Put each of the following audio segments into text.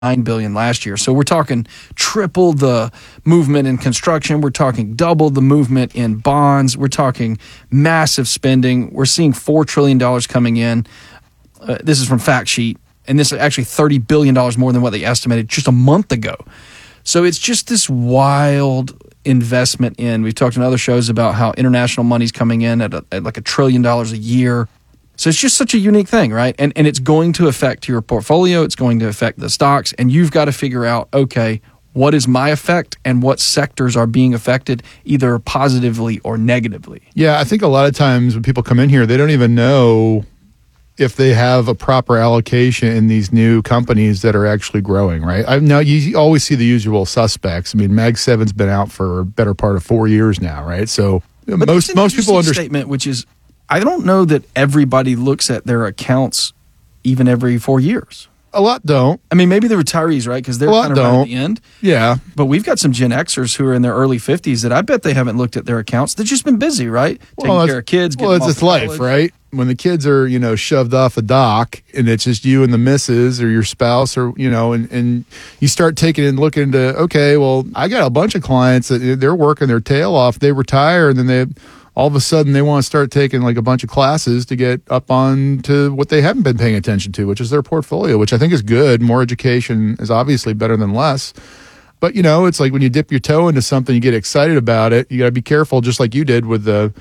$9 billion last year. So we're talking triple the movement in construction. We're talking double the movement in bonds. We're talking massive spending. We're seeing $4 trillion coming in. This is from Fact Sheet. And this is actually $30 billion more than what they estimated just a month ago. So it's just this wild investment in. We've talked in other shows about how international money's coming in at like $1 trillion a year. So it's just such a unique thing, right? And it's going to affect your portfolio. It's going to affect the stocks. And you've got to figure out, okay, what is my effect and what sectors are being affected either positively or negatively? Yeah, I think a lot of times when people come in here, they don't even know if they have a proper allocation in these new companies that are actually growing, right? Now, you always see the usual suspects. I mean, Mag 7's been out for a better part of 4 years now, right? So but most people understand. Statement, which is, I don't know that everybody looks at their accounts even every 4 years. A lot don't. I mean, maybe the retirees, right? Because they're kind of right at the end. Yeah. But we've got some Gen Xers who are in their early 50s that I bet they haven't looked at their accounts. They've just been busy, right? Taking care of kids. Well, it's life, right? When the kids are, shoved off a dock and it's just you and the missus or your spouse or, and you start taking and looking into, okay, well, I got a bunch of clients that they're working their tail off. They retire and then all of a sudden they want to start taking like a bunch of classes to get up on to what they haven't been paying attention to, which is their portfolio, which I think is good. More education is obviously better than less. But, it's like when you dip your toe into something, you get excited about it. You got to be careful, just like you did with the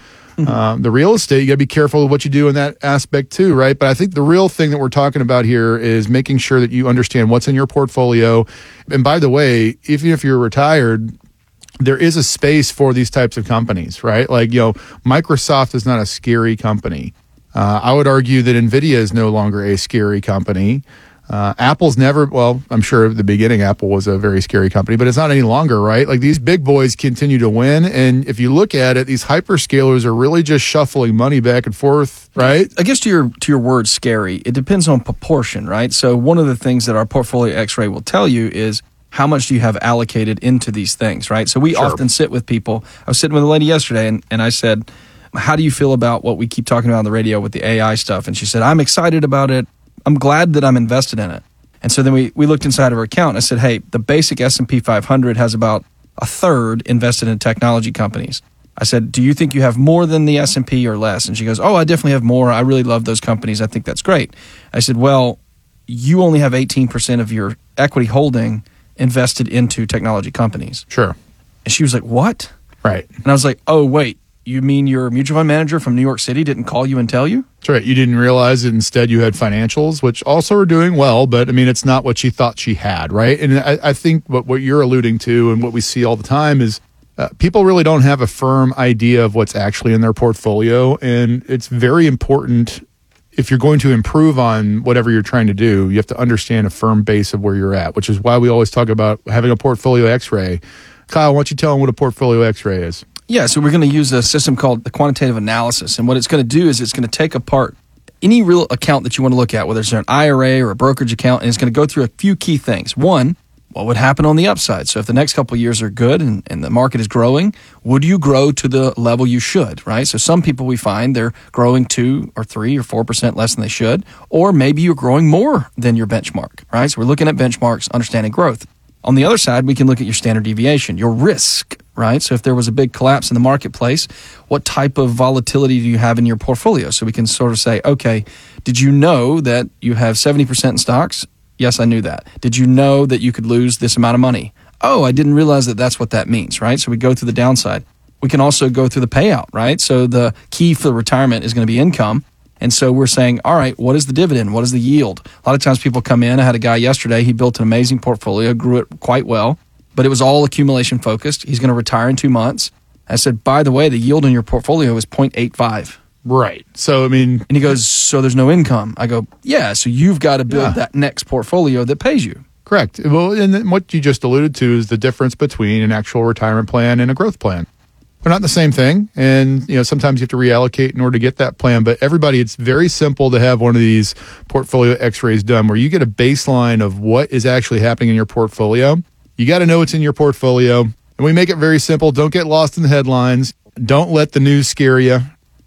real estate. You got to be careful with what you do in that aspect too, right? But I think the real thing that we're talking about here is making sure that you understand what's in your portfolio. And by the way, even if you're retired, there is a space for these types of companies, right? Like, Microsoft is not a scary company. I would argue that NVIDIA is no longer a scary company. Apple's never, well, I'm sure at the beginning Apple was a very scary company, but it's not any longer, right? Like these big boys continue to win. And if you look at it, these hyperscalers are really just shuffling money back and forth, right? I guess to your word scary, it depends on proportion, right? So one of the things that our portfolio X-ray will tell you is how much do you have allocated into these things, right? So we often sit with people. I was sitting with a lady yesterday and I said, how do you feel about what we keep talking about on the radio with the AI stuff? And she said, I'm excited about it. I'm glad that I'm invested in it. And so then we looked inside of her account and I said, hey, the basic S&P 500 has about a third invested in technology companies. I said, do you think you have more than the S&P or less? And she goes, oh, I definitely have more. I really love those companies. I think that's great. I said, well, you only have 18% of your equity holding invested into technology companies. Sure. And she was like, what? Right. And I was like, oh, wait. You mean your mutual fund manager from New York City didn't call you and tell you? That's right. You didn't realize that instead you had financials, which also are doing well, but I mean, it's not what she thought she had, right? And I think what you're alluding to and what we see all the time is people really don't have a firm idea of what's actually in their portfolio. And it's very important if you're going to improve on whatever you're trying to do, you have to understand a firm base of where you're at, which is why we always talk about having a portfolio X-ray. Kyle, why don't you tell them what a portfolio X-ray is? Yeah, so we're going to use a system called the quantitative analysis. And what it's going to do is it's going to take apart any real account that you want to look at, whether it's an IRA or a brokerage account, and it's going to go through a few key things. One, what would happen on the upside? So if the next couple of years are good and the market is growing, would you grow to the level you should, right? So some people we find they're growing 2 or 3 or 4% less than they should, or maybe you're growing more than your benchmark, right? So we're looking at benchmarks, understanding growth. On the other side, we can look at your standard deviation, your risk, right? So if there was a big collapse in the marketplace, what type of volatility do you have in your portfolio? So we can sort of say, okay, did you know that you have 70% in stocks? Yes, I knew that. Did you know that you could lose this amount of money? Oh, I didn't realize that that's what that means, right? So we go through the downside. We can also go through the payout, right? So the key for retirement is going to be income. And so we're saying, all right, what is the dividend? What is the yield? A lot of times people come in. I had a guy yesterday. He built an amazing portfolio, grew it quite well, but it was all accumulation focused. He's going to retire in 2 months. I said, by the way, the yield in your portfolio is 0.85. Right. So, I mean... And he goes, so there's no income. I go, yeah, so you've got to build that next portfolio that pays you. Correct. Well, and then what you just alluded to is the difference between an actual retirement plan and a growth plan. They're not the same thing. And, sometimes you have to reallocate in order to get that plan. But everybody, it's very simple to have one of these portfolio X-rays done where you get a baseline of what is actually happening in your portfolio. You got to know what's in your portfolio. And we make it very simple. Don't get lost in the headlines. Don't let the news scare you,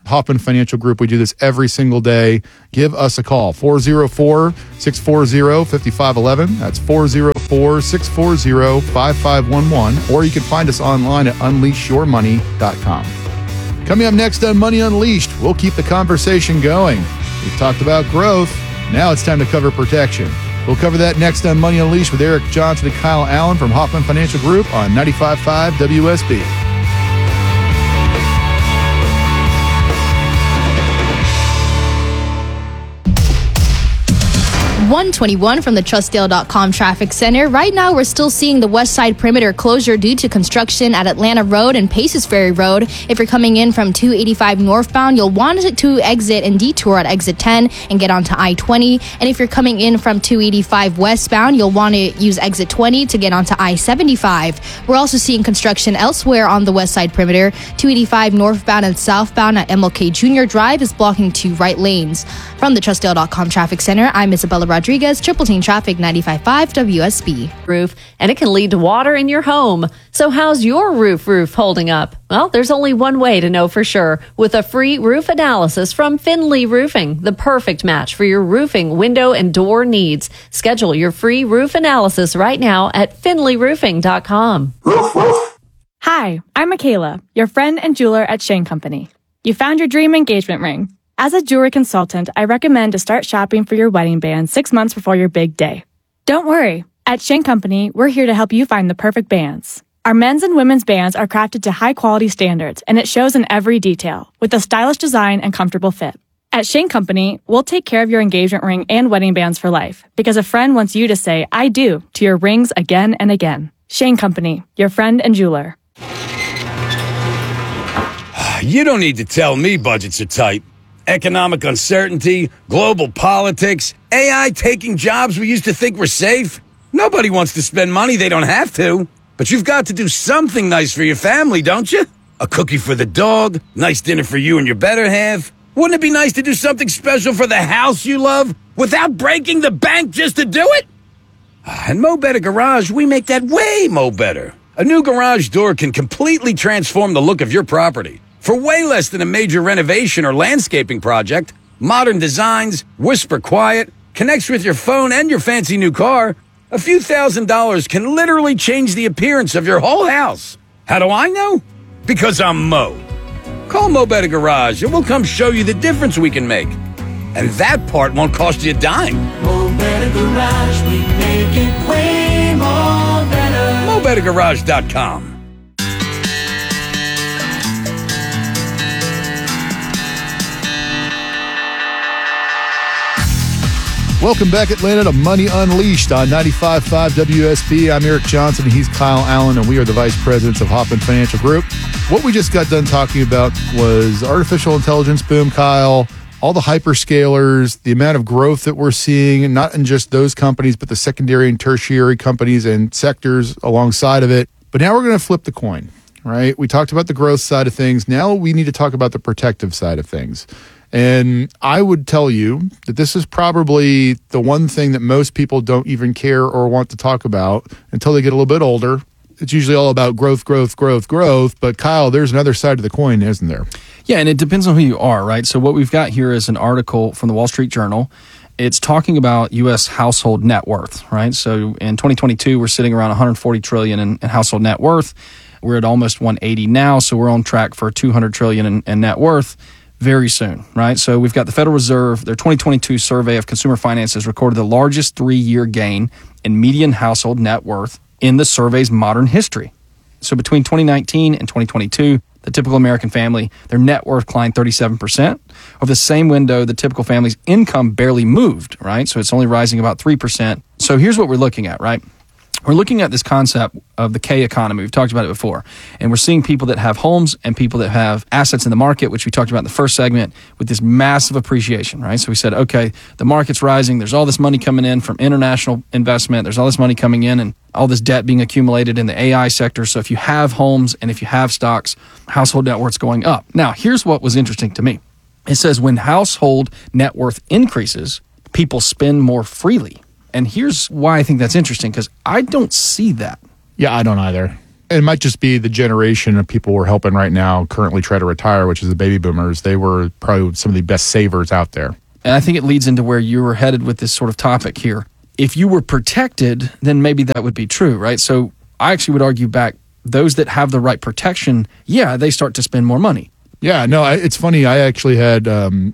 Hoffman Financial Group. We do this every single day. Give us a call, 404-640-5511. That's 404-640-5511. Or you can find us online at unleashyourmoney.com. Coming up next on Money Unleashed, we'll keep the conversation going. We've talked about growth. Now it's time to cover protection. We'll cover that next on Money Unleashed with Eric Johnson and Kyle Allen from Hoffman Financial Group on 95.5 WSB. 121 from the Trustdale.com traffic center. Right now, we're still seeing the west side perimeter closure due to construction at Atlanta Road and Paces Ferry Road. If you're coming in from 285 northbound, you'll want to exit and detour at exit 10 and get onto I-20. And if you're coming in from 285 westbound, you'll want to use exit 20 to get onto I-75. We're also seeing construction elsewhere on the west side perimeter. 285 northbound and southbound at MLK Jr. Drive is blocking 2 right lanes. From the Trustdale.com traffic center, I'm Isabella Rodriguez, Triple Team Traffic 95.5 WSB. Roof, and it can lead to water in your home. So how's your roof holding up? Well, there's only one way to know for sure. With a free roof analysis from Finley Roofing, the perfect match for your roofing, window, and door needs. Schedule your free roof analysis right now at finleyroofing.com. Hi, I'm Michaela, your friend and jeweler at Shane Company. You found your dream engagement ring. As a jewelry consultant, I recommend to start shopping for your wedding band 6 months before your big day. Don't worry. At Shane Company, we're here to help you find the perfect bands. Our men's and women's bands are crafted to high-quality standards, and it shows in every detail, with a stylish design and comfortable fit. At Shane Company, we'll take care of your engagement ring and wedding bands for life, because a friend wants you to say, I do, to your rings again and again. Shane Company, your friend and jeweler. You don't need to tell me budgets are tight. Economic uncertainty, global politics, AI taking jobs we used to think were safe. Nobody wants to spend money they don't have to. But you've got to do something nice for your family, don't you? A cookie for the dog, nice dinner for you and your better half. Wouldn't it be nice to do something special for the house you love without breaking the bank just to do it? At Mo Better Garage, we make that way mo better. A new garage door can completely transform the look of your property. For way less than a major renovation or landscaping project, modern designs, whisper quiet, connects with your phone and your fancy new car, a few $1,000s can literally change the appearance of your whole house. How do I know? Because I'm Mo. Call Mo Better Garage and we'll come show you the difference we can make. And that part won't cost you a dime. Mo Better Garage, we make it way more better. MoBetterGarage.com. Welcome back, Atlanta, to Money Unleashed on 95.5 WSB. I'm Eric Johnson, and he's Kyle Allen, and we are the vice presidents of Hoffman Financial Group. What we just got done talking about was artificial intelligence boom, Kyle, all the hyperscalers, the amount of growth that we're seeing, and not in just those companies, but the secondary and tertiary companies and sectors alongside of it. But now we're going to flip the coin, right? We talked about the growth side of things. Now we need to talk about the protective side of things. And I would tell you that this is probably the one thing that most people don't even care or want to talk about until they get a little bit older. It's usually all about growth. But Kyle, there's another side of the coin, isn't there? Yeah, and it depends on who you are, right? So what we've got here is an article from the Wall Street Journal. It's talking about U.S. household net worth, right? So in 2022, we're sitting around $140 trillion in household net worth. We're at almost 180 now, so we're on track for $200 trillion in net worth very soon, right? So we've got the Federal Reserve, their 2022 survey of consumer finances recorded the largest 3-year gain in median household net worth in the survey's modern history. So between 2019 and 2022, the typical American family, their net worth climbed 37%. Over the same window, the typical family's income barely moved, right? So it's only rising about 3%. So here's what we're looking at, right? We're looking at this concept of the K economy. We've talked about it before. And we're seeing people that have homes and people that have assets in the market, which we talked about in the first segment, with this massive appreciation, right? So we said, okay, the market's rising. There's all this money coming in from international investment. There's all this money coming in and all this debt being accumulated in the AI sector. So if you have homes and if you have stocks, household net worth's going up. Now, here's what was interesting to me. It says when household net worth increases, people spend more freely. And here's why I think that's interesting, because I don't see that. Yeah, I don't either. It might just be the generation of people we're helping right now currently try to retire, which is the baby boomers. They were probably some of the best savers out there. And I think it leads into where you were headed with this sort of topic here. If you were protected, then maybe that would be true, right? So I actually would argue back, those that have the right protection, yeah, they start to spend more money. Yeah, no, it's funny. I actually had,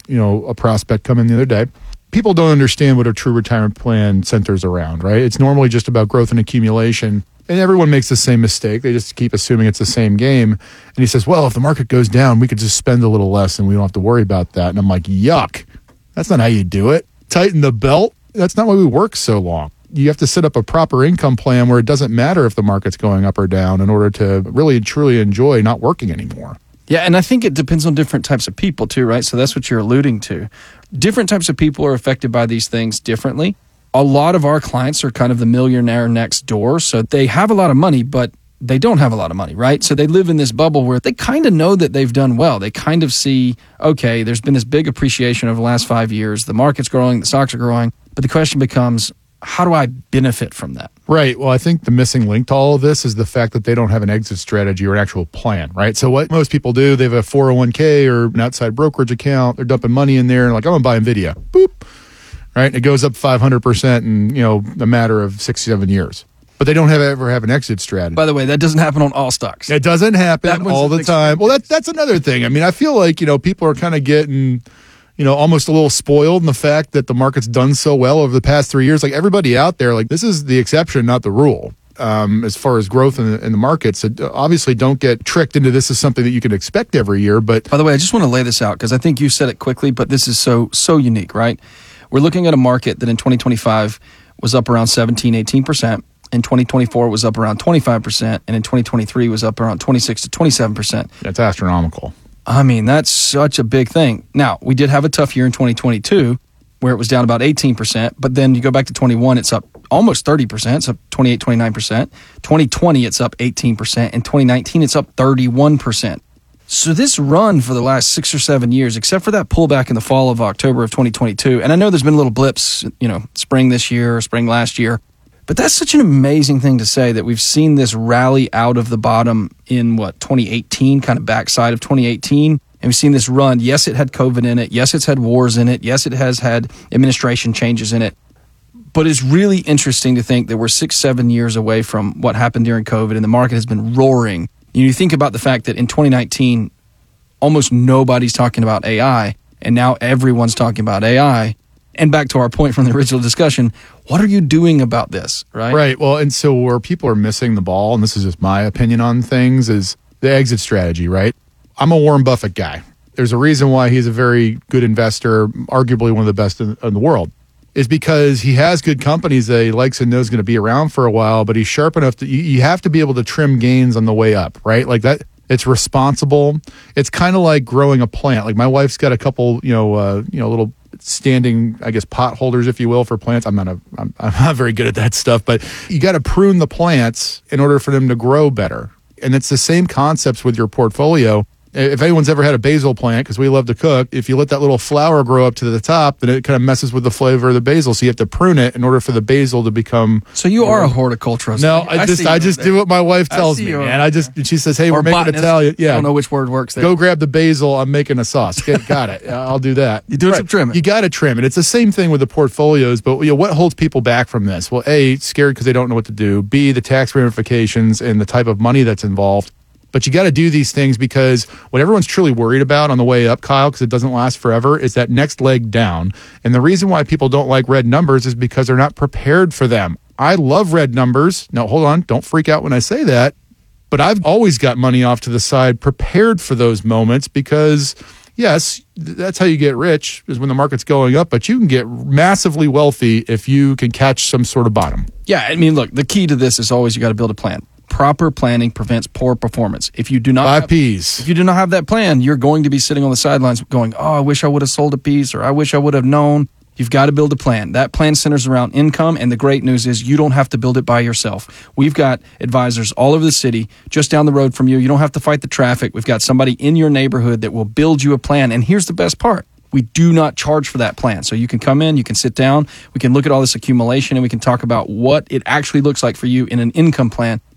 a prospect come in the other day. People don't understand what a true retirement plan centers around, right? It's normally just about growth and accumulation. And everyone makes the same mistake. They just keep assuming it's the same game. And he says, well, if the market goes down, we could just spend a little less and we don't have to worry about that. And I'm like, yuck. That's not how you do it. Tighten the belt. That's not why we work so long. You have to set up a proper income plan where it doesn't matter if the market's going up or down in order to really truly enjoy not working anymore. Yeah, and I think it depends on different types of people too, right? So that's what you're alluding to. Different types of people are affected by these things differently. A lot of our clients are kind of the millionaire next door, so they have a lot of money, but they don't have a lot of money, right? So they live in this bubble where they kind of know that they've done well. They kind of see, okay, there's been this big appreciation over the last 5 years. The market's growing, the stocks are growing. But the question becomes, how do I benefit from that? Right. Well, I think the missing link to all of this is the fact that they don't have an exit strategy or an actual plan, right? So what most people do, they have a 401k or an outside brokerage account. They're dumping money in there and like, I'm going to buy NVIDIA. Boop. Right. And it goes up 500% in, a matter of 6-7 years. But they don't ever have an exit strategy. By the way, that doesn't happen on all stocks. It doesn't happen all the time. Well, that's another thing. I mean, I feel like, people are kind of getting, almost a little spoiled in the fact that the market's done so well over the past 3 years. Like everybody out there, like this is the exception, not the rule. As far as growth in the markets, so obviously don't get tricked into this is something that you can expect every year. But by the way, I just want to lay this out because I think you said it quickly, but this is so unique, right? We're looking at a market that in 2025 was up around 17-18%. In 2024, it was up around 25%. And in 2023, was up around 26 to 27%. That's astronomical. I mean, that's such a big thing. Now, we did have a tough year in 2022 where it was down about 18%. But then you go back to 21, it's up almost 30%. It's up 28, 29%. 2020, it's up 18%. In 2019, it's up 31%. So this run for the last 6 or 7 years, except for that pullback in the fall of October of 2022, and I know there's been little blips, spring this year or spring last year, but that's such an amazing thing to say that we've seen this rally out of the bottom in 2018, kind of backside of 2018, and we've seen this run. Yes, it had COVID in it. Yes, it's had wars in it. Yes, it has had administration changes in it. But it's really interesting to think that we're 6-7 years away from what happened during COVID, and the market has been roaring. You think about the fact that in 2019, almost nobody's talking about AI, and now everyone's talking about AI. And back to our point from the original discussion, what are you doing about this, right? Right. Well, and so where people are missing the ball, and this is just my opinion on things, is the exit strategy, right? I'm a Warren Buffett guy. There's a reason why he's a very good investor, arguably one of the best in the world. Is because he has good companies that he likes and knows going to be around for a while, but he's sharp enough that you have to be able to trim gains on the way up, right? Like that, it's responsible. It's kind of like growing a plant. Like my wife's got a couple, little standing, I guess, pot holders, if you will, for plants. I'm not very good at that stuff, but you got to prune the plants in order for them to grow better. And it's the same concepts with your portfolio. If anyone's ever had a basil plant, because we love to cook, if you let that little flower grow up to the top, then it kind of messes with the flavor of the basil. So you have to prune it in order for the basil to become. So you are a horticulturist. No, I just do what my wife tells me, man. She says, "Hey, we're making Italian." Yeah, I don't know which word works there. Go grab the basil. I'm making a sauce. Got it. I'll do that. You do some trimming. You got to trim it. It's the same thing with the portfolios. But what holds people back from this? Well, A, scared because they don't know what to do. B, the tax ramifications and the type of money that's involved. But you got to do these things because what everyone's truly worried about on the way up, Kyle, because it doesn't last forever, is that next leg down. And the reason why people don't like red numbers is because they're not prepared for them. I love red numbers. Now, hold on. Don't freak out when I say that. But I've always got money off to the side prepared for those moments because, yes, that's how you get rich is when the market's going up. But you can get massively wealthy if you can catch some sort of bottom. Yeah, I mean, look, the key to this is always you got to build a plan. Proper planning prevents poor performance. If you do not 5 Ps. If you do not have that plan, you're going to be sitting on the sidelines going, "Oh, I wish I would have sold a piece," or "I wish I would have known." You've got to build a plan. That plan centers around income, and the great news is you don't have to build it by yourself. We've got advisors all over the city, just down the road from you. You don't have to fight the traffic. We've got somebody in your neighborhood that will build you a plan. And here's the best part. We do not charge for that plan. So you can come in, you can sit down, we can look at all this accumulation, and we can talk about what it actually looks like for you in an income plan.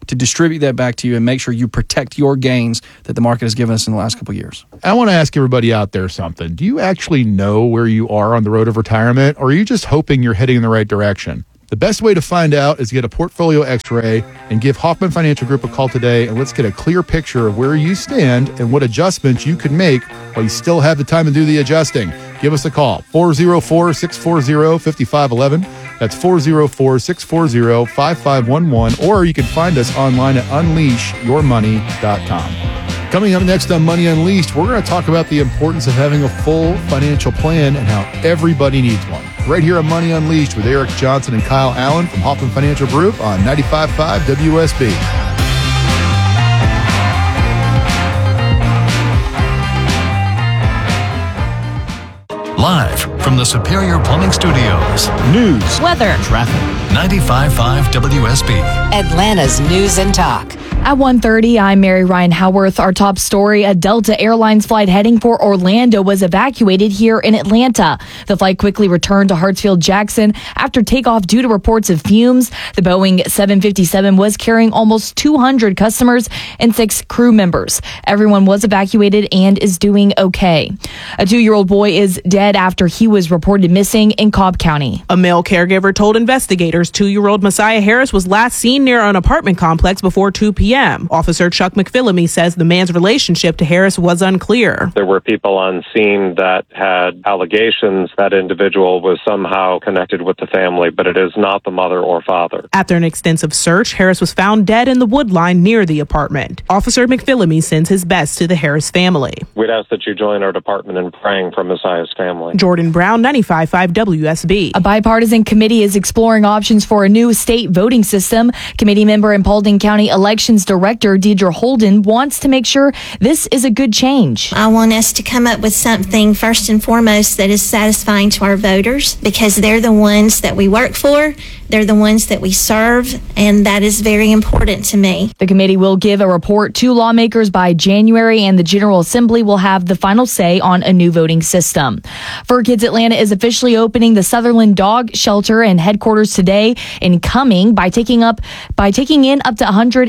to distribute that back to you and make sure you protect your gains that the market has given us in the last couple of years. I want to ask everybody out there something. Do you actually know where you are on the road of retirement, or are you just hoping you're heading in the right direction? The best way to find out is get a portfolio x-ray and give Hoffman Financial Group a call today, and let's get a clear picture of where you stand and what adjustments you can make while you still have the time to do the adjusting. Give us a call, 404-640-5511. That's 404-640-5511, or you can find us online at unleashyourmoney.com. Coming up next on Money Unleashed, we're going to talk about the importance of having a full financial plan and how everybody needs one. Right here on Money Unleashed with Eric Johnson and Kyle Allen from Hoffman Financial Group on 95.5 WSB. Live from the Superior Plumbing Studios. News, weather, Traffic. 95.5 WSB. Atlanta's News and Talk. At 1:30, I'm Mary Ryan Howarth. Our top story, a Delta Airlines flight heading for Orlando was evacuated here in Atlanta. The flight quickly returned to Hartsfield-Jackson after takeoff due to reports of fumes. The Boeing 757 was carrying almost 200 customers and 6 crew members. Everyone was evacuated and is doing okay. A 2-year-old boy is dead after he was reported missing in Cobb County. A male caregiver told investigators 2-year-old Messiah Harris was last seen near an apartment complex before 2 p.m. Officer Chuck McPhillamy says the man's relationship to Harris was unclear. There were people on scene that had allegations that individual was somehow connected with the family, but it is not the mother or father. After an extensive search, Harris was found dead in the wood line near the apartment. Officer McPhillamy sends his best to the Harris family. We'd ask that you join our department in praying for Messiah's family. Jordan Brown, 95.5 WSB. A bipartisan committee is exploring options for a new state voting system. Committee member and Paulding County Elections Director Deidre Holden wants to make sure this is a good change. I want us to come up with something first and foremost that is satisfying to our voters, because they're the ones that we work for, they're the ones that we serve, and that is very important to me. The committee will give a report to lawmakers by January, and the General Assembly will have the final say on a new voting system. Fur Kids Atlanta is officially opening the Sutherland Dog Shelter and headquarters today and coming by taking in up to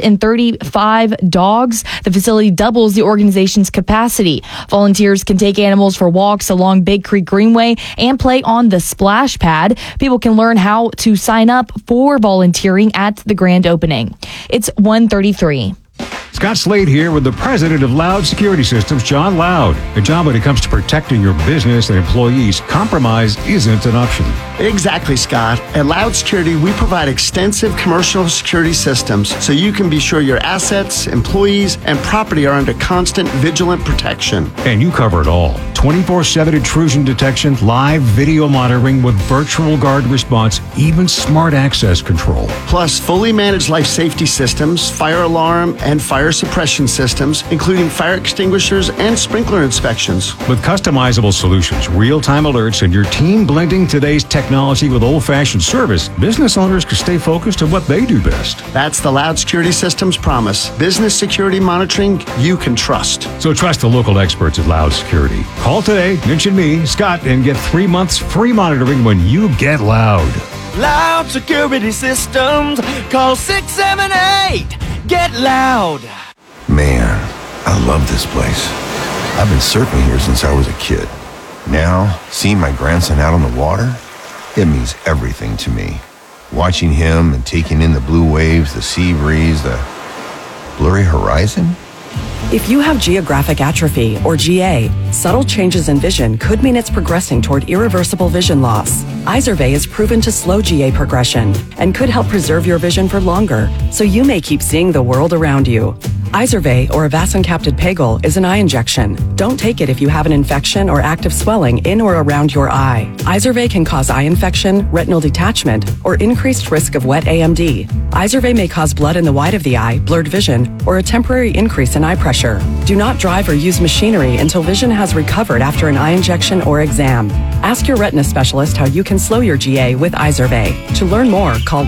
135 dogs. The facility doubles the organization's capacity. Volunteers can take animals for walks along Big Creek Greenway and play on the splash pad. People can learn how to sign up for volunteering at the grand opening. It's 1:33. Scott Slade here with the president of Loud Security Systems, John Loud. John, when it comes to protecting your business and employees, compromise isn't an option. Exactly, Scott. At Loud Security, we provide extensive commercial security systems so you can be sure your assets, employees, and property are under constant vigilant protection. And you cover it all. 24/7 intrusion detection, live video monitoring with virtual guard response, even smart access control. Plus, fully managed life safety systems, fire alarm, and fire suppression systems, including fire extinguishers and sprinkler inspections. With customizable solutions, real-time alerts, and your team blending today's technology with old-fashioned service, business owners can stay focused on what they do best. That's the Loud Security Systems promise. Business security monitoring you can trust. So trust the local experts at Loud Security. Call today, mention me, Scott, and get 3 months free monitoring when you get Loud. Loud Security Systems. Call 678-GET-LOUD. Man, I love this place. I've been surfing here since I was a kid. Now, seeing my grandson out on the water, it means everything to me. Watching him and taking in the blue waves, the sea breeze, the blurry horizon. If you have geographic atrophy, or GA, subtle changes in vision could mean it's progressing toward irreversible vision loss. Izervay is proven to slow GA progression and could help preserve your vision for longer, so you may keep seeing the world around you. Izervay, or avacincaptad pegol, is an eye injection. Don't take it if you have an infection or active swelling in or around your eye. Izervay can cause eye infection, retinal detachment, or increased risk of wet AMD. Izervay may cause blood in the white of the eye, blurred vision, or a temporary increase in eye pressure. Do not drive or use machinery until vision has recovered after an eye injection or exam. Ask your retina specialist how you can slow your GA with Izervay. To learn more, call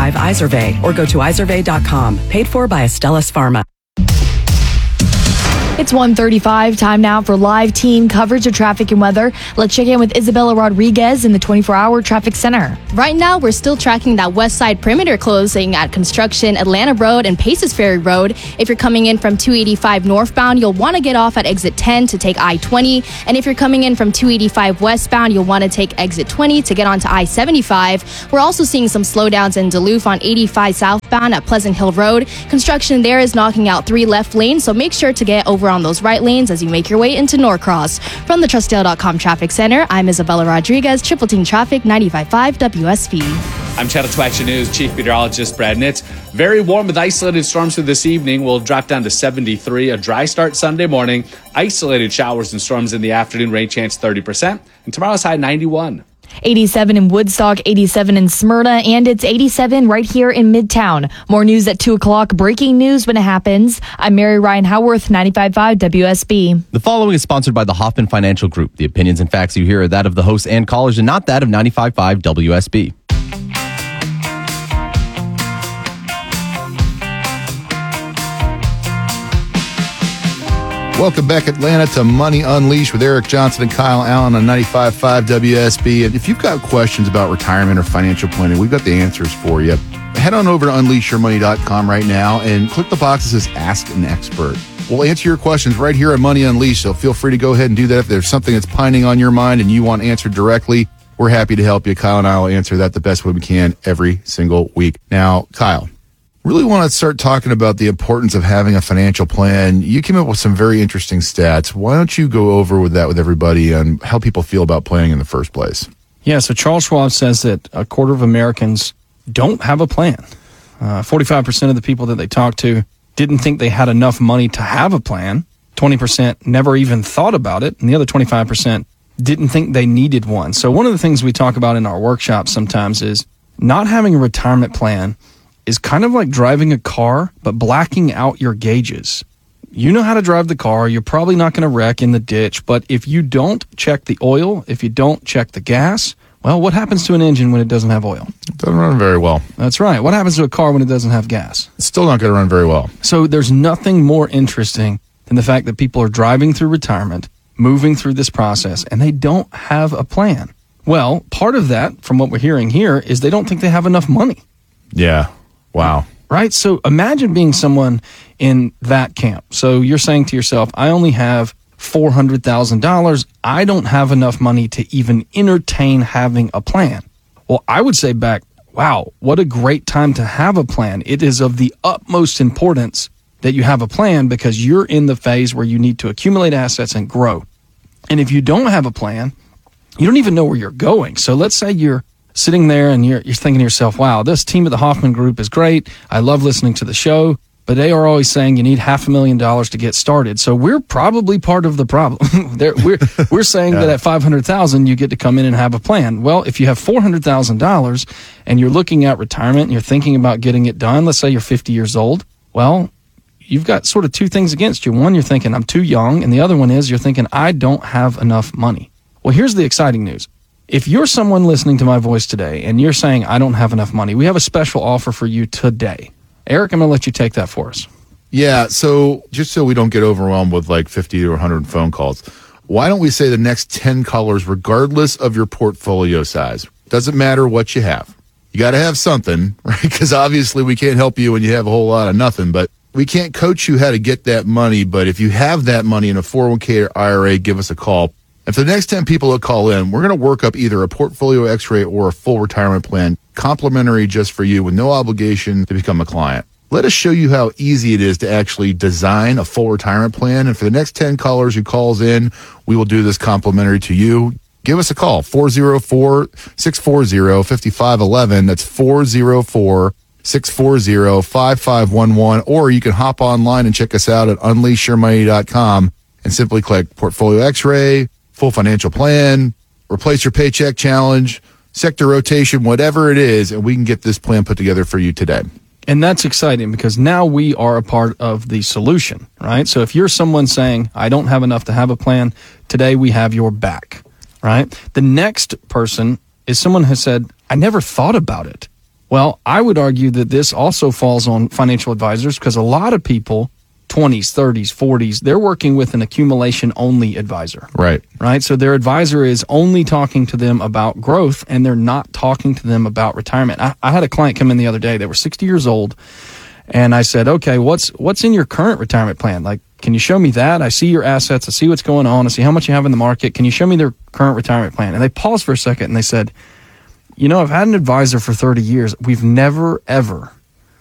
1-855-IZERVAY or go to izervay.com. Paid for by Astellas Pharma. It's 1:35. Time now for live team coverage of traffic and weather. Let's check in with Isabella Rodriguez in the 24-hour traffic center. Right now, we're still tracking that west side perimeter closing at Construction, Atlanta Road, and Paces Ferry Road. If you're coming in from 285 northbound, you'll want to get off at exit 10 to take I-20. And if you're coming in from 285 westbound, you'll want to take exit 20 to get onto I-75. We're also seeing some slowdowns in Duluth on 85 southbound at Pleasant Hill Road. Construction there is knocking out 3 left lanes, so make sure to get over on those right lanes as you make your way into Norcross. From the TrustDale.com Traffic Center, I'm Isabella Rodriguez, Triple Team Traffic, 95.5 WSB. I'm Channel 2 Action News Chief Meteorologist Brad Nitz. Very warm with isolated storms through this evening. We'll drop down to 73. A dry start Sunday morning. Isolated showers and storms in the afternoon. Rain chance 30%. And tomorrow's high 91. 87 in Woodstock, 87 in Smyrna, and it's 87 right here in Midtown. More news at 2 o'clock. Breaking news when it happens. I'm Mary Ryan Howarth, 95.5 WSB. The following is sponsored by the Hoffman Financial Group. The opinions and facts you hear are that of the hosts and callers and not that of 95.5 WSB. Welcome back, Atlanta, to Money Unleashed with Eric Johnson and Kyle Allen on 95.5 WSB. And if you've got questions about retirement or financial planning, we've got the answers for you. Head on over to unleashyourmoney.com right now and click the box that says Ask an Expert. We'll answer your questions right here on Money Unleashed, so feel free to go ahead and do that. If there's something that's pining on your mind and you want answered directly, we're happy to help you. Kyle and I will answer that the best way we can every single week. Now, Kyle, really want to start talking about the importance of having a financial plan. You came up with some very interesting stats. Why don't you go over with that with everybody and how people feel about planning in the first place? Yeah, so Charles Schwab says that a quarter of Americans don't have a plan. 45% of the people that they talked to didn't think they had enough money to have a plan. 20% never even thought about it. And the other 25% didn't think they needed one. So one of the things we talk about in our workshops sometimes is not having a retirement plan is kind of like driving a car, but blacking out your gauges. You know how to drive the car. You're probably not going to wreck in the ditch, but if you don't check the oil, if you don't check the gas, well, what happens to an engine when it doesn't have oil? It doesn't run very well. That's right. What happens to a car when it doesn't have gas? It's still not going to run very well. So there's nothing more interesting than the fact that people are driving through retirement, moving through this process, and they don't have a plan. Well, part of that, from what we're hearing here, is they don't think they have enough money. Yeah. Wow. Right? So imagine being someone in that camp. So you're saying to yourself, I only have $400,000. I don't have enough money to even entertain having a plan. Well, I would say back, wow, what a great time to have a plan. It is of the utmost importance that you have a plan because you're in the phase where you need to accumulate assets and grow. And if you don't have a plan, you don't even know where you're going. So let's say you're sitting there and you're thinking to yourself, wow, this team at the Hoffman Group is great. I love listening to the show, but they are always saying you need $500,000 to get started. So we're probably part of the problem. we're saying that at $500,000, you get to come in and have a plan. Well, if you have $400,000 and you're looking at retirement and you're thinking about getting it done, let's say you're 50 years old. Well, you've got sort of two things against you. One, you're thinking I'm too young. And the other one is you're thinking I don't have enough money. Well, here's the exciting news. If you're someone listening to my voice today and you're saying, I don't have enough money, we have a special offer for you today. Eric, I'm going to let you take that for us. Yeah, so just so we don't get overwhelmed with like 50 or 100 phone calls, why don't we say the next 10 callers, regardless of your portfolio size? Doesn't matter what you have. You got to have something, right? Because obviously we can't help you when you have a whole lot of nothing, but we can't coach you how to get that money. But if you have that money in a 401k or IRA, give us a call. And for the next 10 people that call in, we're going to work up either a portfolio x-ray or a full retirement plan, complimentary just for you with no obligation to become a client. Let us show you how easy it is to actually design a full retirement plan. And for the next 10 callers who calls in, we will do this complimentary to you. Give us a call, 404-640-5511. That's 404-640-5511. Or you can hop online and check us out at unleashyourmoney.com and simply click Portfolio X-ray, Full Financial Plan, Replace Your Paycheck Challenge, Sector Rotation, whatever it is, and we can get this plan put together for you today. And that's exciting because now we are a part of the solution, right? So if you're someone saying, I don't have enough to have a plan, today we have your back, right? The next person is someone who said, I never thought about it. Well, I would argue that this also falls on financial advisors because a lot of people 20s, 30s, 40s, they're working with an accumulation only advisor. Right. Right. So their advisor is only talking to them about growth, and they're not talking to them about retirement. I had a client come in the other day. They were 60 years old. And I said, okay, what's in your current retirement plan? Like, can you show me that? I see your assets. I see what's going on. I see how much you have in the market. Can you show me their current retirement plan? And they paused for a second and they said, I've had an advisor for 30 years. We've never, ever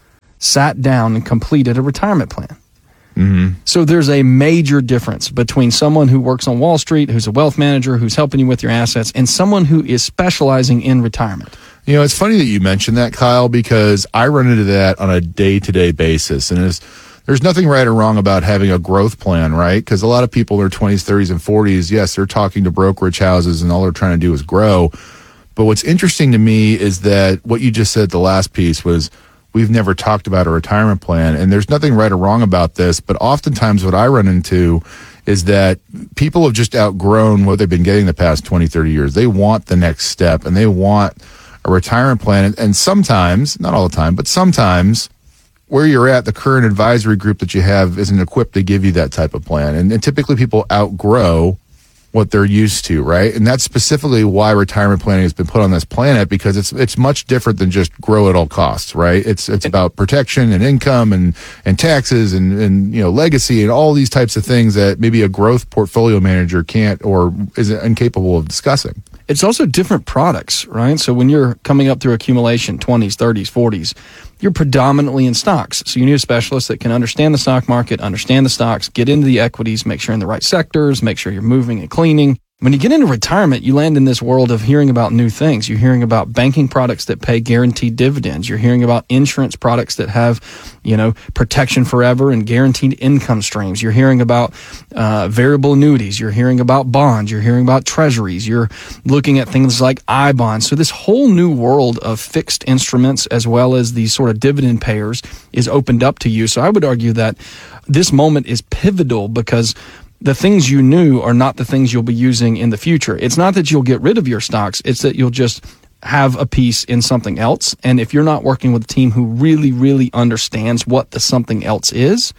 sat down and completed a retirement plan. Mm-hmm. So there's a major difference between someone who works on Wall Street, who's a wealth manager, who's helping you with your assets, and someone who is specializing in retirement. It's funny that you mentioned that, Kyle, because I run into that on a day-to-day basis. And there's nothing right or wrong about having a growth plan, right? Because a lot of people in their 20s, 30s, and 40s, yes, they're talking to brokerage houses and all they're trying to do is grow. But what's interesting to me is that what you just said, the last piece, was we've never talked about a retirement plan. And there's nothing right or wrong about this, but oftentimes what I run into is that people have just outgrown what they've been getting the past 20, 30 years. They want the next step, and they want a retirement plan. And sometimes, not all the time, but sometimes where you're at, the current advisory group that you have isn't equipped to give you that type of plan. And typically people outgrow what they're used to, right? And that's specifically why retirement planning has been put on this planet, because it's much different than just grow at all costs, right? It's about protection and income and taxes and legacy and all these types of things that maybe a growth portfolio manager can't or is incapable of discussing. It's also different products, right? So when you're coming up through accumulation, 20s, 30s, 40s, you're predominantly in stocks. So you need a specialist that can understand the stock market, understand the stocks, get into the equities, make sure you're in the right sectors, make sure you're moving and cleaning. When you get into retirement, you land in this world of hearing about new things. You're hearing about banking products that pay guaranteed dividends. You're hearing about insurance products that have, protection forever and guaranteed income streams. You're hearing about variable annuities. You're hearing about bonds. You're hearing about treasuries. You're looking at things like I-bonds. So this whole new world of fixed instruments, as well as these sort of dividend payers, is opened up to you. So I would argue that this moment is pivotal, because the things you knew are not the things you'll be using in the future. It's not that you'll get rid of your stocks. It's that you'll just have a piece in something else. And if you're not working with a team who really, really understands what the something else is,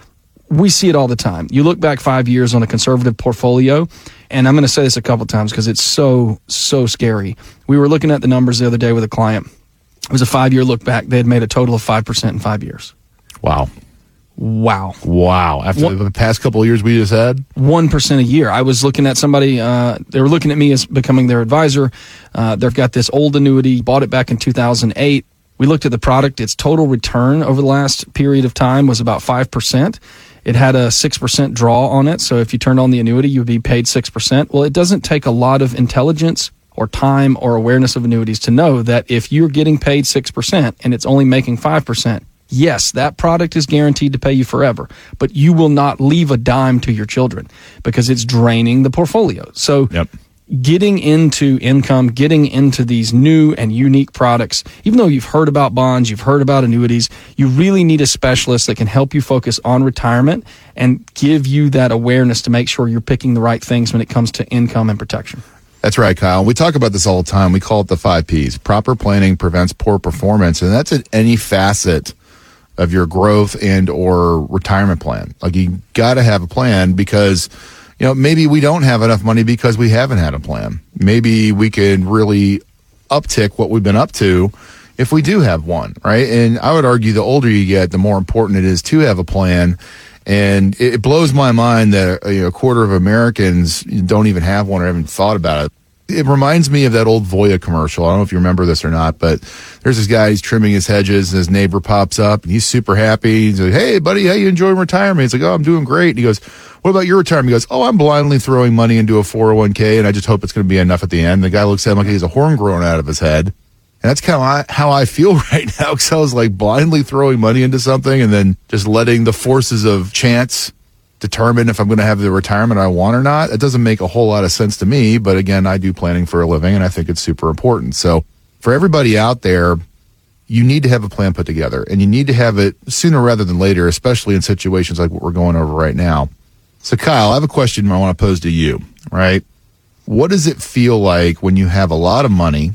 we see it all the time. You look back 5 years on a conservative portfolio, and I'm going to say this a couple times because it's so scary. We were looking at the numbers the other day with a client. It was a 5-year look back. They had made a total of 5% in 5 years. Wow. After the past couple of years we just had 1% a year. I was looking at somebody, they were looking at me as becoming their advisor. They've got this old annuity, bought it back in 2008. We looked at the product. Its total return over the last period of time was about 5%. It had a 6% draw on it. So if you turned on the annuity, you would be paid 6%. Well, it doesn't take a lot of intelligence or time or awareness of annuities to know that if you're getting paid 6% and it's only making 5%, yes, that product is guaranteed to pay you forever, but you will not leave a dime to your children because it's draining the portfolio. So getting into income, getting into these new and unique products, even though you've heard about bonds, you've heard about annuities, you really need a specialist that can help you focus on retirement and give you that awareness to make sure you're picking the right things when it comes to income and protection. That's right, Kyle. We talk about this all the time. We call it the 5 Ps. Proper planning prevents poor performance, and that's at any facet of your growth and or retirement plan. Like, you got to have a plan because, maybe we don't have enough money because we haven't had a plan. Maybe we could really uptick what we've been up to if we do have one, right? And I would argue the older you get, the more important it is to have a plan. And it blows my mind that a quarter of Americans don't even have one or haven't thought about it. It reminds me of that old Voya commercial. I don't know if you remember this or not, but there's this guy, he's trimming his hedges, and his neighbor pops up, and he's super happy. He's like, "Hey, buddy, how you enjoying retirement?" He's like, "Oh, I'm doing great." And he goes, "What about your retirement?" He goes, "Oh, I'm blindly throwing money into a 401k, and I just hope it's going to be enough at the end." The guy looks at him like he has a horn growing out of his head. And that's kind of how I feel right now, because I was like blindly throwing money into something and then just letting the forces of chance determine if I'm going to have the retirement I want or not. It doesn't make a whole lot of sense to me, but again, I do planning for a living, and I think it's super important. So for everybody out there, you need to have a plan put together, and you need to have it sooner rather than later, especially in situations like what we're going over right now. So Kyle, I have a question I want to pose to you, right? What does it feel like when you have a lot of money,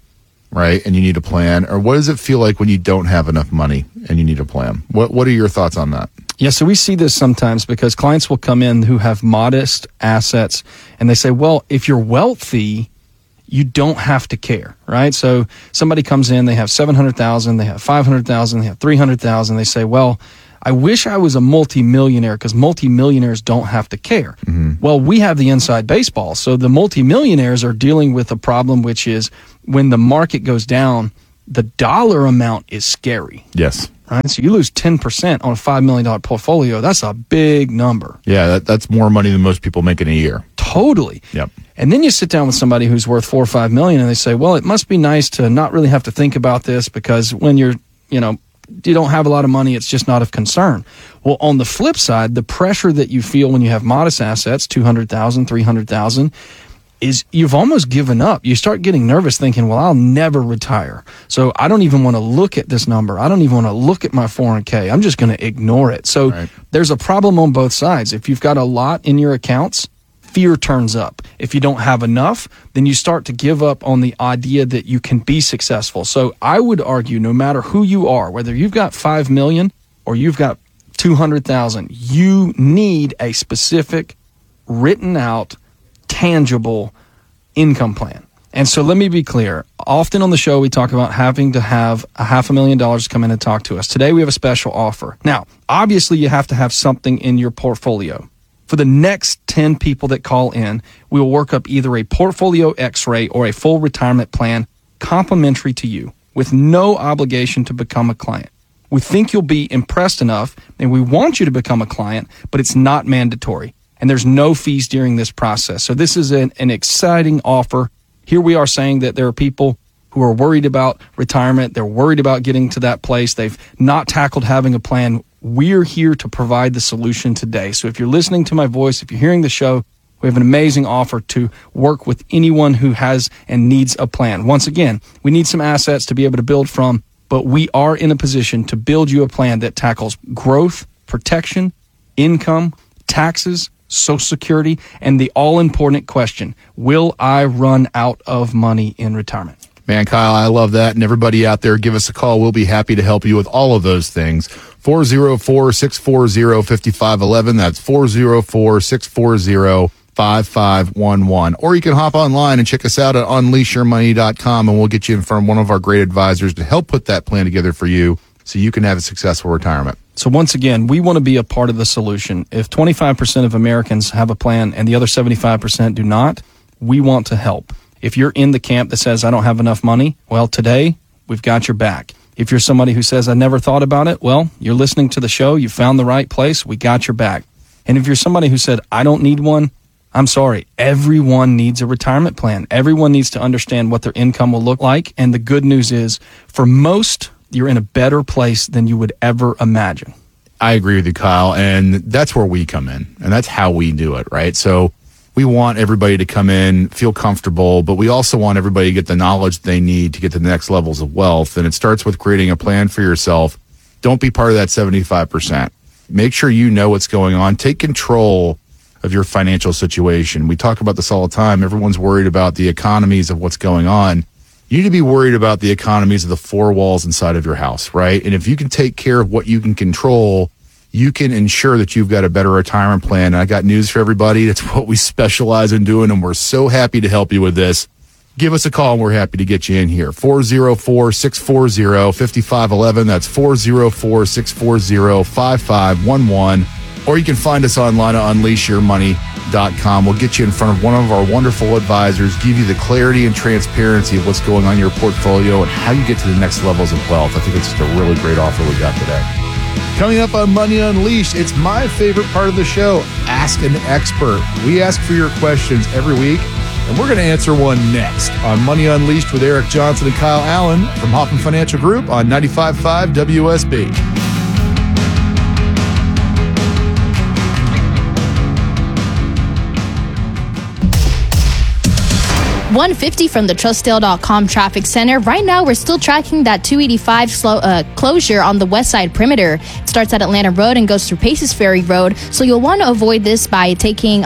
right, and you need a plan, or what does it feel like when you don't have enough money and you need a plan? What are your thoughts on that? Yeah, so we see this sometimes because clients will come in who have modest assets and they say, well, if you're wealthy, you don't have to care, right? So somebody comes in, they have $700,000, they have $500,000, they have $300,000. They say, well, I wish I was a multimillionaire because multimillionaires don't have to care. Well, we have the inside baseball. So the multimillionaires are dealing with a problem, which is when the market goes down, the dollar amount is scary. Yes. Right? So you lose 10% on a $5 million portfolio. That's a big number. Yeah, that's more money than most people make in a year. Totally. Yep. And then you sit down with somebody who's worth $4 or $5 million and they say, well, it must be nice to not really have to think about this because when you don't have a lot of money, it's just not of concern. Well, on the flip side, the pressure that you feel when you have modest assets, $200,000, $300,000, is you've almost given up. You start getting nervous thinking, well, I'll never retire. So I don't even want to look at this number. I don't even want to look at my 401k. I'm just going to ignore it. So there's a problem on both sides. If you've got a lot in your accounts, fear turns up. If you don't have enough, then you start to give up on the idea that you can be successful. So I would argue no matter who you are, whether you've got 5 million or you've got 200,000, you need a specific written out tangible income plan. And so let me be clear. Often on the show, we talk about having to have $500,000 come in and talk to us. Today, we have a special offer. Now, obviously, you have to have something in your portfolio. For the next 10 people that call in, we will work up either a portfolio x-ray or a full retirement plan complimentary to you with no obligation to become a client. We think you'll be impressed enough, and we want you to become a client, but it's not mandatory. And there's no fees during this process. So this is an exciting offer. Here we are saying that there are people who are worried about retirement. They're worried about getting to that place. They've not tackled having a plan. We're here to provide the solution today. So if you're listening to my voice, if you're hearing the show, we have an amazing offer to work with anyone who has and needs a plan. Once again, we need some assets to be able to build from, but we are in a position to build you a plan that tackles growth, protection, income, taxes, Social Security, and the all-important question, will I run out of money in retirement? Man, Kyle, I love that. And everybody out there, give us a call. We'll be happy to help you with all of those things. 404-640-5511. That's 404-640-5511. Or you can hop online and check us out at unleashyourmoney.com, and we'll get you in front of one of our great advisors to help put that plan together for you so you can have a successful retirement. So once again, we want to be a part of the solution. If 25% of Americans have a plan and the other 75% do not, we want to help. If you're in the camp that says, I don't have enough money, well, today, we've got your back. If you're somebody who says, I never thought about it, well, you're listening to the show, you found the right place, we got your back. And if you're somebody who said, I don't need one, I'm sorry, everyone needs a retirement plan. Everyone needs to understand what their income will look like. And the good news is, for most, you're in a better place than you would ever imagine. I agree with you, Kyle, and that's where we come in, and that's how we do it, right? So we want everybody to come in, feel comfortable, but we also want everybody to get the knowledge they need to get to the next levels of wealth, and it starts with creating a plan for yourself. Don't be part of that 75%. Make sure you know what's going on. Take control of your financial situation. We talk about this all the time. Everyone's worried about the economies of what's going on. You need to be worried about the economies of the four walls inside of your house, right? And if you can take care of what you can control, you can ensure that you've got a better retirement plan. And I got news for everybody. That's what we specialize in doing, and we're so happy to help you with this. Give us a call, and we're happy to get you in here. 404-640-5511. That's 404-640-5511. Or you can find us online at unleashyourmoney.com. We'll get you in front of one of our wonderful advisors, give you the clarity and transparency of what's going on in your portfolio and how you get to the next levels of wealth. I think it's just a really great offer we got today. Coming up on Money Unleashed, it's my favorite part of the show, Ask an Expert. We ask for your questions every week, and we're going to answer one next on Money Unleashed with Eric Johnson and Kyle Allen from Hoffman Financial Group on 95.5 WSB. 150 from the Trustdale.com traffic center. Right now, we're still tracking that 285 closure on the west side perimeter. It starts at Atlanta Road and goes through Paces Ferry Road. So you'll want to avoid this by taking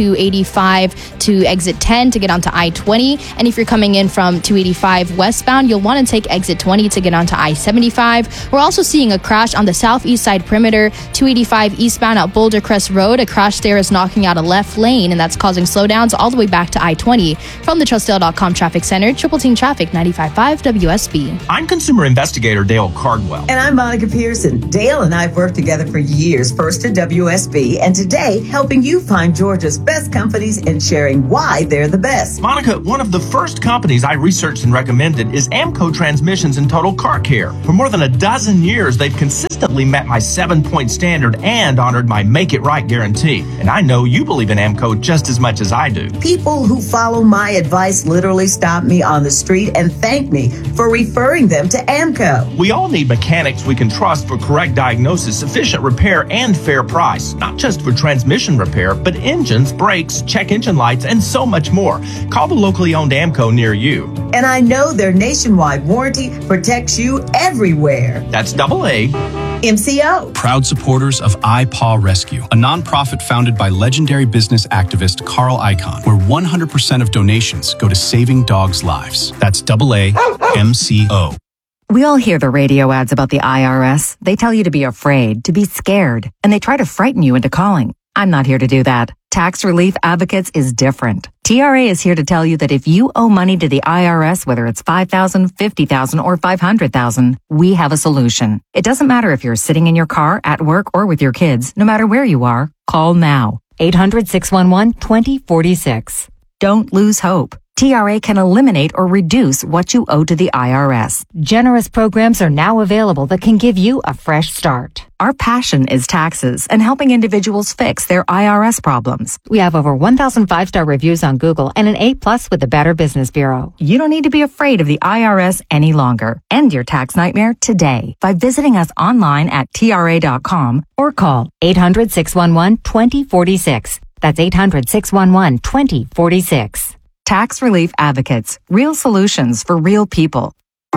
I-285 to exit 10 to get onto I-20. And if you're coming in from 285 westbound, you'll want to take exit 20 to get onto I-75. We're also seeing a crash on the southeast side perimeter, 285 eastbound at Boulder Crest Road. A crash there is knocking out a left lane, and that's causing slowdowns all the way back to I-20. From the Trustdale.com traffic center, Triple Team Traffic 95.5 WSB. I'm consumer investigator Dale Cardwell. And I'm Monica Pearson. Dale and I've worked together for years, first at WSB, and today helping you find Georgia's best companies and sharing why they're the best. Monica, one of the first companies I researched and recommended is Amco Transmissions and Total Car Care. For more than a dozen years, they've consistently met my 7-point standard and honored my Make It Right guarantee. And I know you believe in Amco just as much as I do. People who follow my advice literally stop me on the street and thank me for referring them to Amco. We all need mechanics we can trust for correct diagnosis, efficient repair, and fair price. Not just for transmission repair, but engines, brakes, check engine lights, and so much more. Call the locally owned Amco near you. And I know their nationwide warranty protects you everywhere. That's AA. MCO. Proud supporters of iPaw Rescue, a nonprofit founded by legendary business activist Carl Icahn, where 100% of donations go to saving dogs' lives. That's AA MCO. We all hear the radio ads about the IRS. They tell you to be afraid, to be scared, and they try to frighten you into calling. I'm not here to do that. Tax Relief Advocates is different. TRA is here to tell you that if you owe money to the IRS, whether it's $5,000, $50,000, or $500,000, we have a solution. It doesn't matter if you're sitting in your car, at work, or with your kids. No matter where you are, call now. 800-611-2046. Don't lose hope. TRA can eliminate or reduce what you owe to the IRS. Generous programs are now available that can give you a fresh start. Our passion is taxes and helping individuals fix their IRS problems. We have over 1,000 5-star reviews on Google and an A+ with the Better Business Bureau. You don't need to be afraid of the IRS any longer. End your tax nightmare today by visiting us online at TRA.com or call 800-611-2046. That's 800-611-2046. Tax Relief Advocates. Real solutions for real people.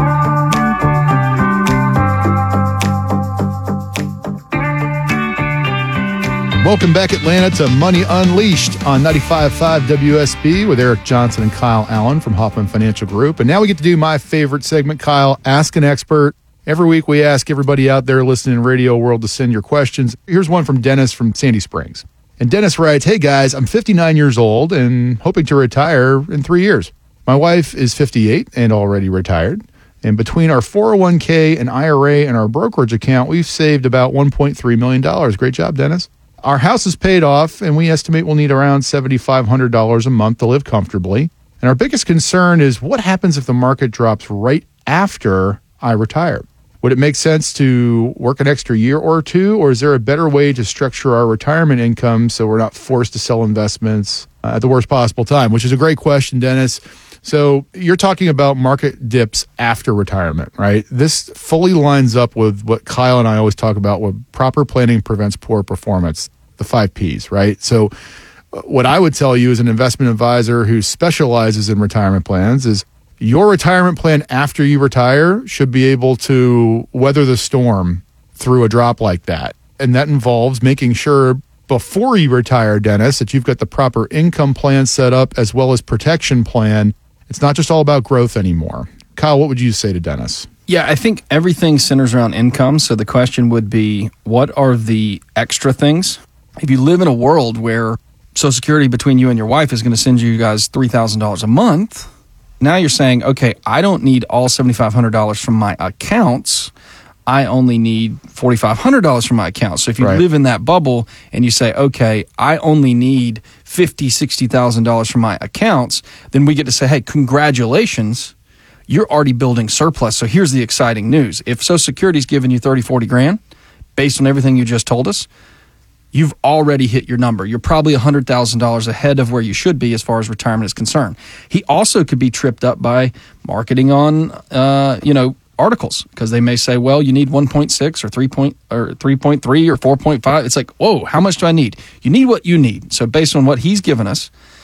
Welcome back, Atlanta, to Money Unleashed on 95.5 WSB with Eric Johnson and Kyle Allen from Hoffman Financial Group. And now we get to do my favorite segment, Kyle, Ask an Expert. Every week we ask everybody out there listening in Radio World to send your questions. Here's one from Dennis from Sandy Springs. And Dennis writes, "Hey guys, I'm 59 years old and hoping to retire in 3 years. My wife is 58 and already retired. And between our 401k and IRA and our brokerage account, we've saved about $1.3 million. Great job, Dennis. Our house is paid off and we estimate we'll need around $7,500 a month to live comfortably. And our biggest concern is what happens if the market drops right after I retire? Would it make sense to work an extra year or two, or is there a better way to structure our retirement income so we're not forced to sell investments at the worst possible time?" Which is a great question, Dennis. So you're talking about market dips after retirement, right? This fully lines up with what Kyle and I always talk about, with proper planning prevents poor performance, the 5 Ps, right? So what I would tell you as an investment advisor who specializes in retirement plans is your retirement plan after you retire should be able to weather the storm through a drop like that. And that involves making sure before you retire, Dennis, that you've got the proper income plan set up as well as protection plan. It's not just all about growth anymore. Kyle, what would you say to Dennis? Yeah, I think everything centers around income. So the question would be, what are the extra things? If you live in a world where Social Security between you and your wife is going to send you guys $3,000 a month, now you're saying, okay, I don't need all $7,500 from my accounts. I only need $4,500 from my accounts. So if you live in that bubble and you say, okay, I only need $50,000, $60,000 from my accounts, then we get to say, hey, congratulations, you're already building surplus. So here's the exciting news. If Social Security's giving you 30, 40 grand, based on everything you just told us, you've already hit your number. You're probably $100,000 ahead of where you should be as far as retirement is concerned. He also could be tripped up by marketing on, articles, because they may say, well, you need 1.6 or 3.3 or 4.5. It's like, whoa, how much do I need? You need what you need. So based on what he's given us,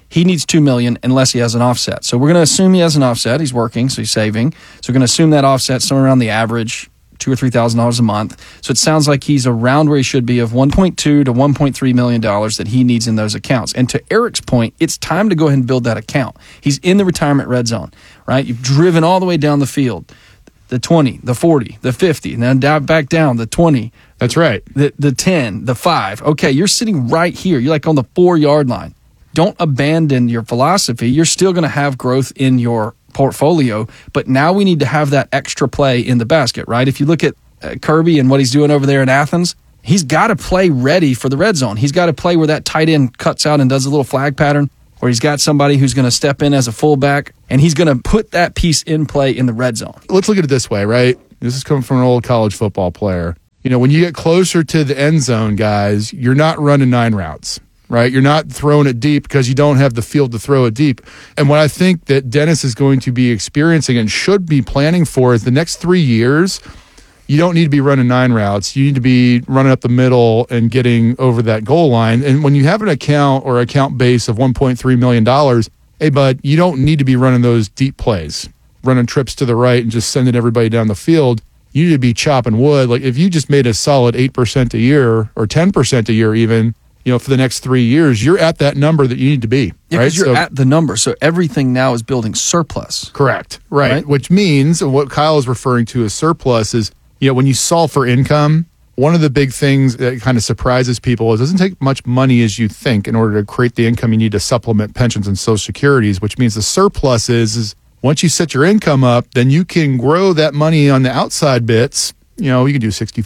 he needs $2 million unless he has an offset. So we're going to assume he has an offset. He's working, so he's saving. So we're going to assume that offset somewhere around the average $2,000 or $3,000 a month. So it sounds like he's around where he should be of $1.2 to $1.3 million that he needs in those accounts. And to Eric's point, it's time to go ahead and build that account. He's in the retirement red zone, right? You've driven all the way down the field, the 20, the 40, the 50, and then back down the 20. That's right. The 10, the 5. Okay, you're sitting right here. You're like on the 4-yard line. Don't abandon your philosophy. You're still going to have growth in your portfolio, but now we need to have that extra play in the basket, right? If you look at Kirby and what he's doing over there in Athens, he's got to play ready for the red zone. He's got to play where that tight end cuts out and does a little flag pattern, or he's got somebody who's going to step in as a fullback, and he's going to put that piece in play in the red zone. Let's look at it this way, right? This is coming from an old college football player. You know, when you get closer to the end zone, guys, you're not running 9 routes. Right? You're not throwing it deep because you don't have the field to throw it deep. And what I think that Dennis is going to be experiencing and should be planning for is the next 3 years, you don't need to be running 9 routes. You need to be running up the middle and getting over that goal line. And when you have an account or account base of $1.3 million, hey, bud, you don't need to be running those deep plays, running trips to the right and just sending everybody down the field. You need to be chopping wood. Like if you just made a solid 8% a year or 10% a year even, you know, for the next 3 years, you're at that number that you need to be. Yeah, because you're at the number. So everything now is building surplus. Correct. Right. Which means what Kyle is referring to as surplus is, you know, when you solve for income, one of the big things that kind of surprises people is it doesn't take much money as you think in order to create the income you need to supplement pensions and Social Securities, which means the surplus is once you set your income up, then you can grow that money on the outside bits. You know, you can do 60-40,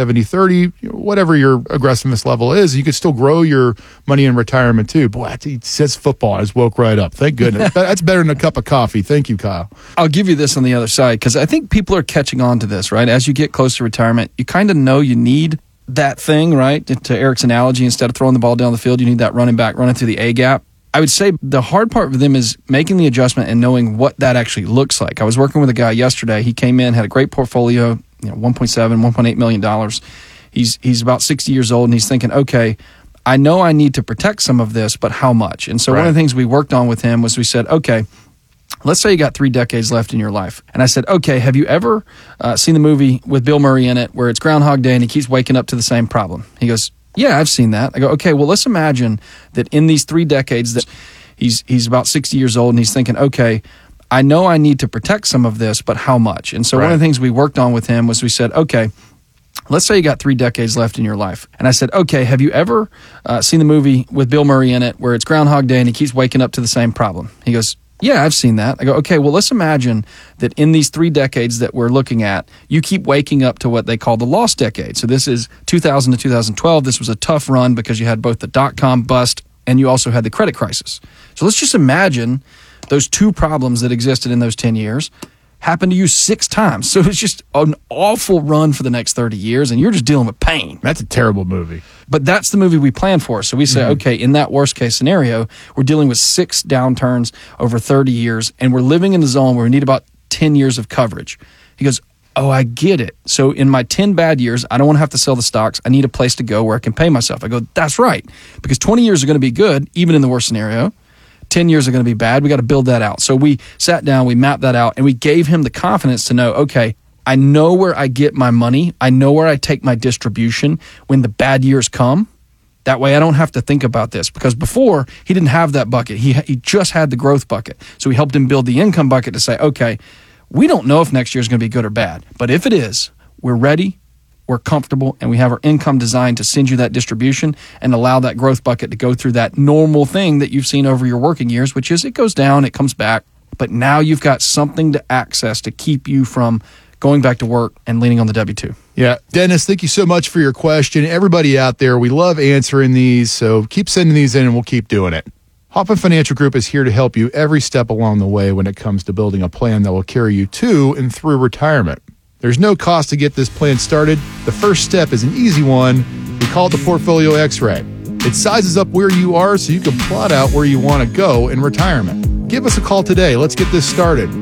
70-30, whatever your aggressiveness level is. You can still grow your money in retirement too. Boy, it says football. I just woke right up. Thank goodness. That's better than a cup of coffee. Thank you, Kyle. I'll give you this on the other side because I think people are catching on to this, right? As you get close to retirement, you kind of know you need that thing, right? To Eric's analogy, instead of throwing the ball down the field, you need that running back running through the A gap. I would say the hard part for them is making the adjustment and knowing what that actually looks like. I was working with a guy yesterday. He came in, had a great portfolio, $1.7, $1.8 million. He's about 60 years old, and he's thinking, okay, I know I need to protect some of this, but how much? And so one of the things we worked on with him was we said, okay, let's say you got 3 decades left in your life. And I said, okay, have you ever seen the movie with Bill Murray in it where it's Groundhog Day and he keeps waking up to the same problem? He goes, yeah, I've seen that. I go, okay, well, let's imagine that in these 3 decades that he's about 60 years old and he's thinking, okay, I know I need to protect some of this, but how much? And so one of the things we worked on with him was we said, okay, let's say you got 3 decades left in your life. And I said, okay, have you ever seen the movie with Bill Murray in it where it's Groundhog Day and he keeps waking up to the same problem? He goes, yeah, I've seen that. I go, okay, well, let's imagine that in these 3 decades that we're looking at, you keep waking up to what they call the lost decade. So this is 2000 to 2012. This was a tough run because you had both the dot-com bust and you also had the credit crisis. So let's just imagine those 2 problems that existed in those 10 years happened to you 6 times. So it's just an awful run for the next 30 years, and you're just dealing with pain. That's a terrible movie. But that's the movie we planned for. So we say, okay, in that worst case scenario, we're dealing with 6 downturns over 30 years, and we're living in the zone where we need about 10 years of coverage. He goes, oh, I get it. So in my 10 bad years, I don't want to have to sell the stocks. I need a place to go where I can pay myself. I go, that's right. Because 20 years are going to be good, even in the worst scenario. 10 years are going to be bad. We got to build that out. So we sat down, we mapped that out, and we gave him the confidence to know, okay, I know where I get my money. I know where I take my distribution when the bad years come. That way I don't have to think about this, because before he didn't have that bucket. He just had the growth bucket. So we helped him build the income bucket to say, okay, we don't know if next year is going to be good or bad, but if it is, we're ready, we're comfortable, and we have our income designed to send you that distribution and allow that growth bucket to go through that normal thing that you've seen over your working years, which is it goes down, it comes back, but now you've got something to access to keep you from going back to work and leaning on the W-2. Yeah. Dennis, thank you so much for your question. Everybody out there, we love answering these, so keep sending these in and we'll keep doing it. Hoffman Financial Group is here to help you every step along the way when it comes to building a plan that will carry you to and through retirement. There's no cost to get this plan started. The first step is an easy one. We call it the Portfolio X-Ray. It sizes up where you are so you can plot out where you want to go in retirement. Give us a call today. Let's get this started.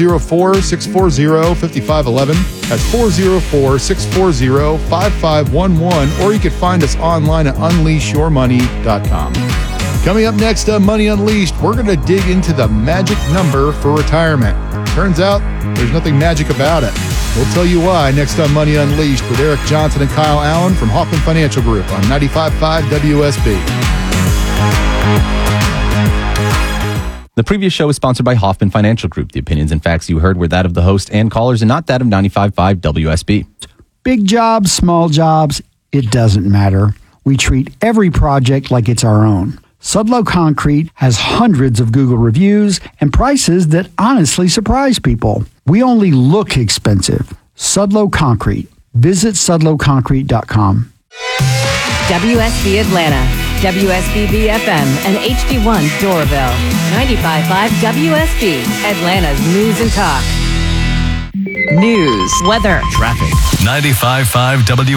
404-640-5511. That's 404-640-5511. Or you can find us online at unleashyourmoney.com. Coming up next on Money Unleashed, we're going to dig into the magic number for retirement. Turns out there's nothing magic about it. We'll tell you why next on Money Unleashed with Eric Johnson and Kyle Allen from Hoffman Financial Group on 95.5 WSB. The previous show was sponsored by Hoffman Financial Group. The opinions and facts you heard were that of the host and callers and not that of 95.5 WSB. Big jobs, small jobs, it doesn't matter. We treat every project like it's our own. Sudlow Concrete has hundreds of Google reviews and prices that honestly surprise people. We only look expensive. Sudlow Concrete. Visit sudlowconcrete.com. WSB Atlanta, WSB FM, and HD1 Doraville. 95.5 WSB, Atlanta's News and Talk. News, weather, Traffic. 95.5 WSB.